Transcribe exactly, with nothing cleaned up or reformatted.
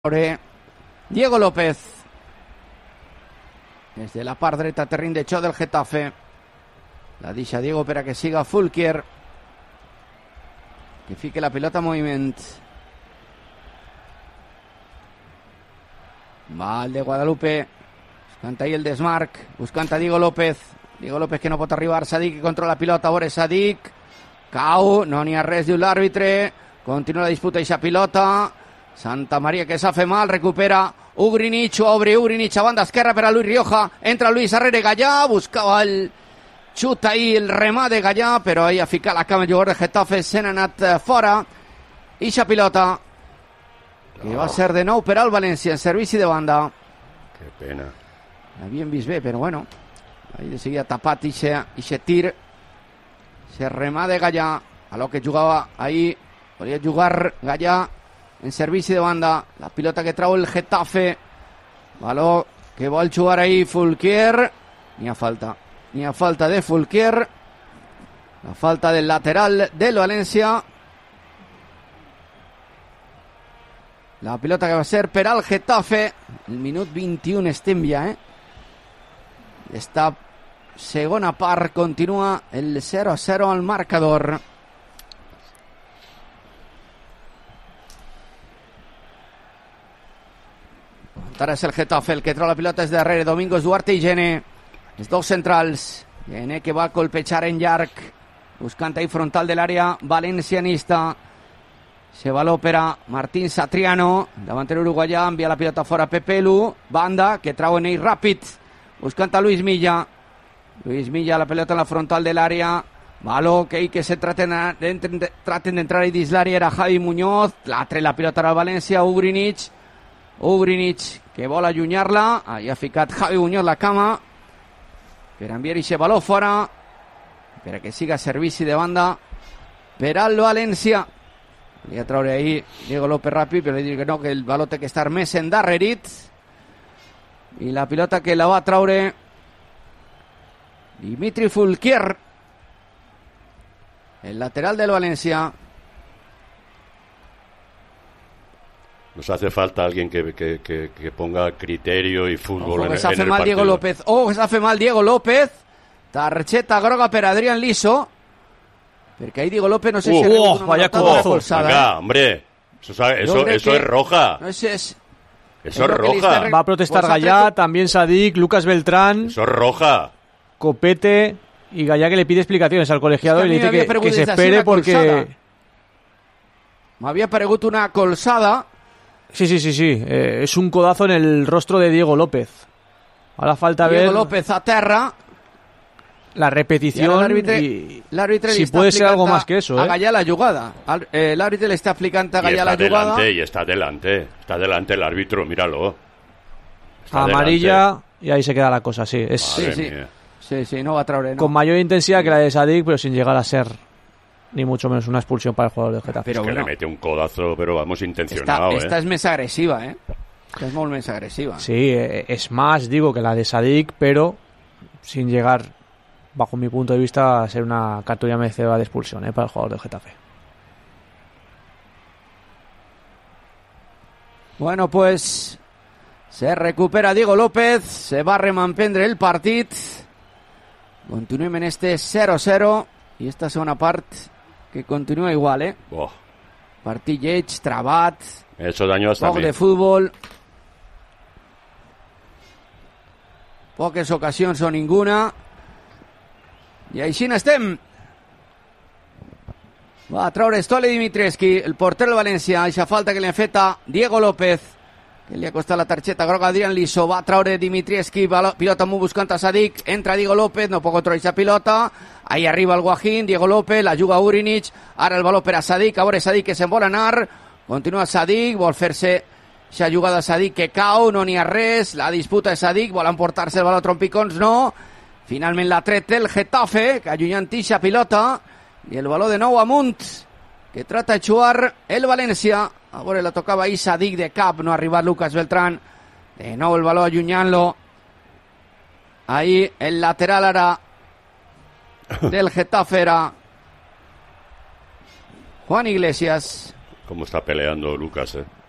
Diego López desde la part dreta, terreny de xoc del Getafe. La deixa Diego per a que siga Fulquier, que fique la pilota en moviment. Va el de Guadalupe buscant ahí el desmarc, buscant a Diego López. Diego López que no pot arribar. Sadik que controla la pilota. A veure Sadik, cau, no n'hi ha res, diu l'àrbitre. Continua la disputa i aquesta pilota. Santa Maria que s'ha fet mal, recupera Ugrinic, obre Ugrinic a banda esquerra per a Luis Rioja, entra Luis darrere Gallà, buscava el xut ahí, el remat de Gallà, però ahí ha ficat la cama el jugador de Getafe, se n'ha anat fora. I aquesta pilota que va ser de nou per al València en servici de banda. Que pena. L'havien vist bé, però bueno, ahí de seguida tapat ixe tir, se remat de Gallà, a lo que jugava ahí, volia jugar Gallà en servici de banda. La pilota que trau el Getafe, baló que vol jugar ahí Fulquier, ni ha falta, ni ha falta de Fulquier, la falta del lateral del València. La pilota que va ser per al Getafe, el minut vint-i-u estem ja, eh? Esta segona part continua el zero a zero al marcador. Ara és el Getafe el que trau la pilota des de darrere. Domingos, Duarte i Gené, els dos centrals. Gené que va colpejar en llarg, buscant ahí frontal de l'àrea valencianista. Se baló per a Martín Satriano, davantero uruguaià, envia la pilota fora Pepe Lu, banda que trau en ell ràpid, buscant a Luis Milla. Luis Milla, la pilota en la frontal de l'àrea, baló que, que se traten d'entrar i dins l'àrea era Javi Muñoz, l'altre la pilota al València, Ugrinic, Ugrinic que vol allunyar-la, ahí ha ficat Javi Muñoz la cama per enviar ixe baló fora per a que siga servici de banda per al València. Volia traure ahí Diego López ràpid, però li dic que no, que el baló té que estar més endarrerit, i la pilota que la va traure Dimitri Fulquier, el lateral del València. Nos hace falta alguien que, que, que, que ponga criterio y fútbol. Ojo, en, que s'ha en fet el mal partido. Diego López. Oh, que s'ha fet mal Diego López. Targeta groga per Adrián Liso. Perquè ahí Diego López no sé uh, si... Oh, vaya codazo. Venga, hombre. Eso, eso, eso es roja. No sé, es, eso es, es roja. Va a protestar pues Gallà, también Sadik, Lucas Beltrán. Eso es roja. Copete y Gallà que le pide explicaciones al colegiado es que y le dice que, que se espere porque... Me había paregut una colzada. Sí, sí, sí, sí. Eh, es un codazo en el rostro de Diego López. Ahora falta Diego ver... Diego López a terra. La repetición y... L'àrbitre si puede ser algo más que eso, a ¿eh? Gallà la jugada. Eh, l'àrbitre le está aplicando a Gallà la jugada. Delante, y está delante. Está delante el árbitro, míralo. Está amarilla delante. Y ahí se queda la cosa, sí. Es, sí, sí. sí, sí, no va a traure, no. Con mayor intensidad que la de Sadik, pero sin llegar a ser... ni mucho menos una expulsión para el jugador del Getafe. Pero es que bueno, le mete un codazo, pero vamos, intencionado. Esta, esta eh. es més agresiva, eh? Esta es molt més agresiva. Sí, es más, digo, que la de Sadik, pero sin llegar, bajo mi punto de vista, a ser una cartulina merecedora de expulsión, eh, para el jugador del Getafe. Bueno, pues se recupera Diego López, se va a remampendre el partit. Continuem en este cero cero i esta segona part que continua igual, eh? Oh. Partit lleig, trabat, he hecho daño hasta poc mí. de futbol, poques ocasions o ninguna, i així n'estem. Va a traure Stole Dimitrievski, el porter del València, eixa falta que li ha fet a Diego López, que li ha costat la targeta groga a Adrián Liso. Va a traure Dimitrievski, pilota molt buscant a Sadik, entra Diego López, no pot controlar aquesta pilota, ahí arriba el Guajín, Diego López, la juga Ugrinic, ara el baló per a Sadik, a veure Sadik que se'n vol anar, continua Sadik, vol fer-se aquesta jugada a Sadik que cau, no n'hi ha res, la disputa de Sadik, vol emportar-se el baló a trompicons, no, finalment l'ha tret el Getafe, que allunyant aquesta pilota, i el baló de nou amunt, que trata de jugar el València. A veure, la tocava ahí Sadik de cap, no ha arribat Lucas Beltrán, de nou el baló allunyant-lo, ahí el lateral ara del Getafe era Juan Iglesias. Cómo está peleando Lucas, eh.